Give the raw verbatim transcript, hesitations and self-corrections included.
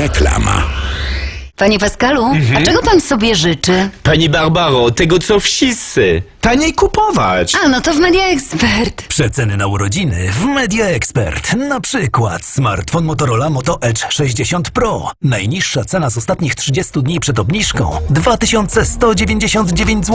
Reklama. Panie Pascalu, Mhm. a czego pan sobie życzy? Pani Barbaro, tego co wszyscy. Taniej kupować. A, no to w Media Expert. Przeceny na urodziny w Media Expert. Na przykład smartfon Motorola Moto Edge sześćdziesiąt Pro. Najniższa cena z ostatnich trzydziestu dni przed obniżką dwa tysiące sto dziewięćdziesiąt dziewięć złotych.